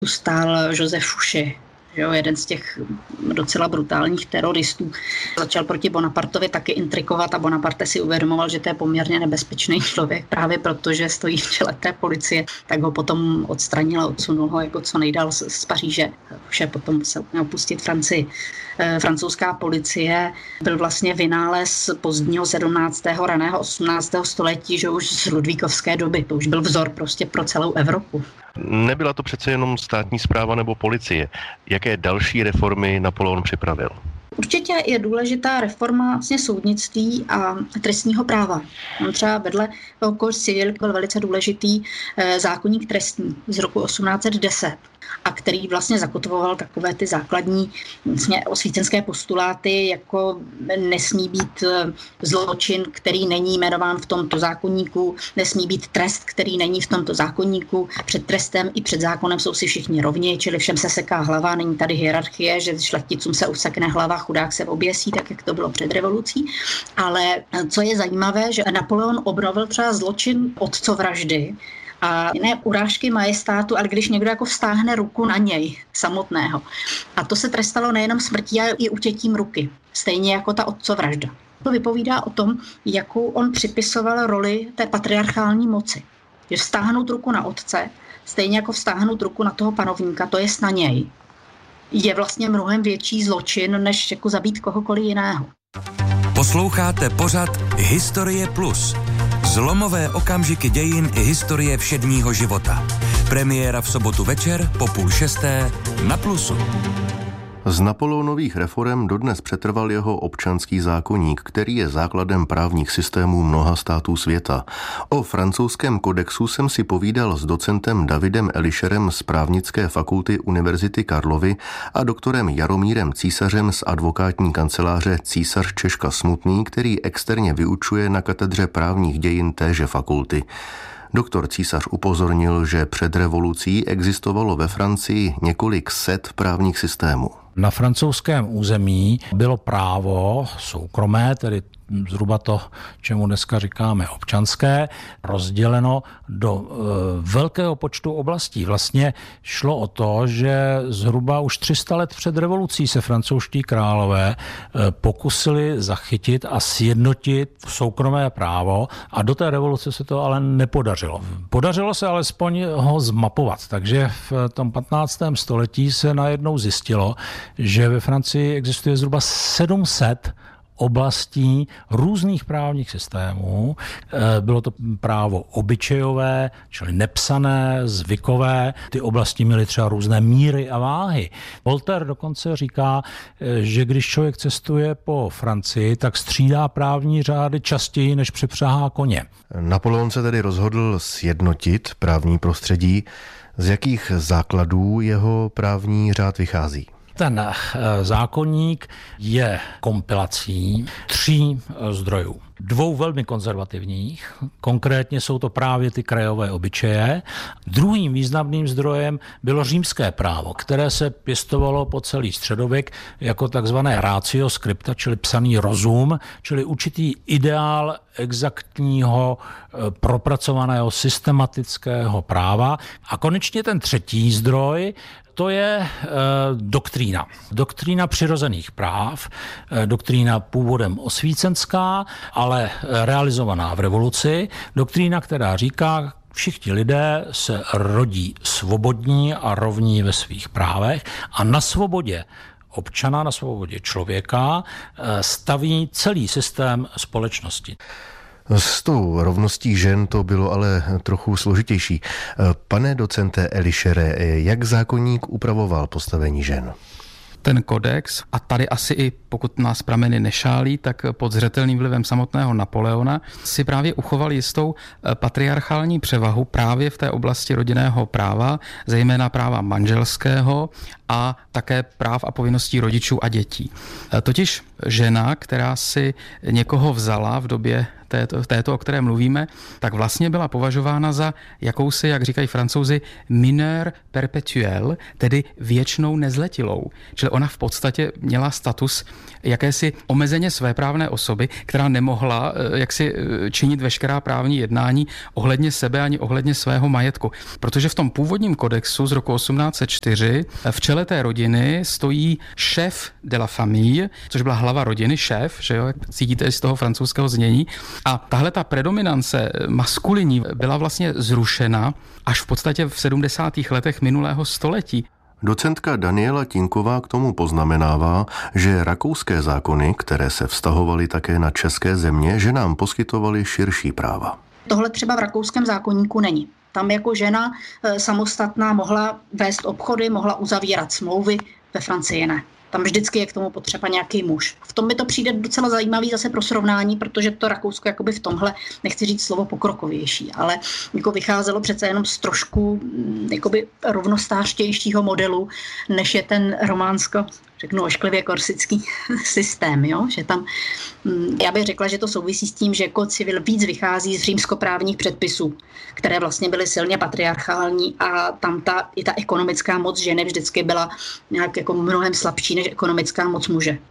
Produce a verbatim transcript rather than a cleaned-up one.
tu stál Joseph Fouché, jo, jeden z těch docela brutálních teroristů. Začal proti Bonapartovi taky intrikovat a Bonaparte si uvědomoval, že to je poměrně nebezpečný člověk, právě protože stojí v čele té policie, tak ho potom odstranil a odsunul ho jako co nejdál z, z Paříže. Vše potom musel opustit Francii. E, francouzská policie byl vlastně vynález pozdního sedmnáctého raného osmnáctého století, že už z ludvíkovské doby. To už byl vzor prostě pro celou Evropu. Nebyla to přece jenom státní správa nebo policie. Jaké další reformy Napoleon připravil? Určitě je důležitá reforma vlastně soudnictví a trestního práva. On třeba vedle toho Code civil byl velice důležitý zákoník trestní z roku osmnáct set deset, a který vlastně zakotvoval takové ty základní vlastně osvícenské postuláty, jako nesmí být zločin, který není jmenován v tomto zákoníku, nesmí být trest, který není v tomto zákoníku, před trestem i před zákonem jsou si všichni rovni, čili všem se seká hlava, není tady hierarchie, že šlechticům se usekne hlava, chudák se oběsí, tak jak to bylo před revolucí. Ale co je zajímavé, že Napoleon obnovil třeba zločin otcovraždy a jiné urážky majestátu, ale když někdo jako vztáhne ruku na něj samotného. A to se trestalo nejenom smrtí, ale i utětím ruky. Stejně jako ta otcovražda. To vypovídá o tom, jakou on připisoval roli té patriarchální moci. Že vztáhnout ruku na otce, stejně jako vztáhnout ruku na toho panovníka, to jest na něj, je vlastně mnohem větší zločin, než jako zabít kohokoliv jiného. Posloucháte pořad Historie plus. Zlomové okamžiky dějin i historie všedního života. Premiéra v sobotu večer po půl šesté na Plusu. Z Napoleonových reforem dodnes přetrval jeho občanský zákoník, který je základem právních systémů mnoha států světa. O francouzském kodexu jsem si povídal s docentem Davidem Elišerem z právnické fakulty Univerzity Karlovy a doktorem Jaromírem Císařem z advokátní kanceláře Císař Češka Smutný, který externě vyučuje na katedře právních dějin téže fakulty. Doktor Císař upozornil, že před revolucí existovalo ve Francii několik set právních systémů. Na francouzském území bylo právo soukromé, tedy zhruba to, čemu dneska říkáme občanské, rozděleno do e, velkého počtu oblastí. Vlastně šlo o to, že zhruba už tři sta let před revolucí se francouzští králové e, pokusili zachytit a sjednotit soukromé právo a do té revoluce se to ale nepodařilo. Podařilo se alespoň ho zmapovat, takže v tom patnáctém století se najednou zjistilo, že ve Francii existuje zhruba sedm set oblastí různých právních systémů. Bylo to právo obyčejové, čili nepsané, zvykové. Ty oblasti měly třeba různé míry a váhy. Voltaire dokonce říká, že když člověk cestuje po Francii, tak střídá právní řády častěji, než přepřahá koně. Napoleon se tedy rozhodl sjednotit právní prostředí. Z jakých základů jeho právní řád vychází? Ten zákoník je kompilací tří zdrojů. Dvou velmi konzervativních, konkrétně jsou to právě ty krajové obyčeje. Druhým významným zdrojem bylo římské právo, které se pěstovalo po celý středověk jako takzvané ratio scripta, čili psaný rozum, čili určitý ideál exaktního, propracovaného, systematického práva. A konečně ten třetí zdroj, to je e, doktrína. Doktrína přirozených práv, e, doktrína původem osvícenská, ale realizovaná v revoluci. Doktrína, která říká, všichni lidé se rodí svobodní a rovní ve svých právech a na svobodě občana, na svobodě člověka e, staví celý systém společnosti. S tou rovností žen to bylo ale trochu složitější. Pane docente Elišere, jak zákoník upravoval postavení žen? Ten kodex, a tady asi i pokud nás prameny nešálí, tak pod zřetelným vlivem samotného Napoleona si právě uchoval jistou patriarchální převahu právě v té oblasti rodinného práva, zejména práva manželského a také práv a povinností rodičů a dětí. Totiž žena, která si někoho vzala v době této, této, o které mluvíme, tak vlastně byla považována za jakousi, jak říkají Francouzi, mineur perpetuel, tedy věčnou nezletilou. Čili ona v podstatě měla status jakési omezeně svéprávné osoby, která nemohla jaksi činit veškerá právní jednání ohledně sebe ani ohledně svého majetku. Protože v tom původním kodexu z roku osmnáct set čtyři v čele té rodiny stojí chef de la famille, což byla hlava rodiny, šéf, že jo, jak cítíte z toho francouzského znění. A tahle ta predominance maskulinní byla vlastně zrušena až v podstatě v sedmdesátých letech minulého století. Docentka Daniela Tinková k tomu poznamenává, že rakouské zákony, které se vztahovaly také na české země, že nám poskytovaly širší práva. Tohle třeba v rakouském zákoníku není. Tam jako žena samostatná mohla vést obchody, mohla uzavírat smlouvy, ve Francii ne. Tam vždycky je k tomu potřeba nějaký muž. V tom mi to přijde docela zajímavý zase pro srovnání, protože to Rakousko jakoby v tomhle, nechci říct slovo pokrokovější, ale jako vycházelo přece jenom z trošku jakoby rovnostářtějšího modelu, než je ten románsko, řeknu ošklivě korsický systém, jo? Že tam, já bych řekla, že to souvisí s tím, že kód civil víc vychází z římskoprávních předpisů, které vlastně byly silně patriarchální a tam ta, i ta ekonomická moc ženy vždycky byla nějak jako mnohem slabší než ekonomická moc muže.